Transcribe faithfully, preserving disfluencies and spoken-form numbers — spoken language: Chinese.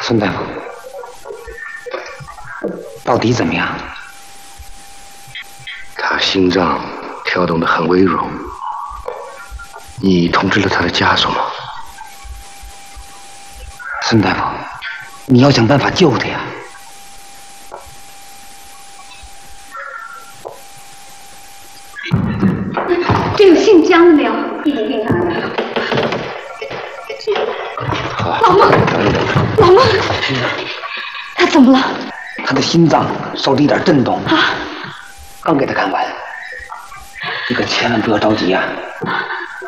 孙大夫，到底怎么样？ 他心脏跳动得很微弱。你通知了他的家属吗？ 孙大夫，你要想办法救他呀！ 这有姓江的没有？一点点拿来。老孟，老孟，他怎么了？ 他的心脏受了一点震动啊！刚给他看完，你可千万不要着急呀、啊！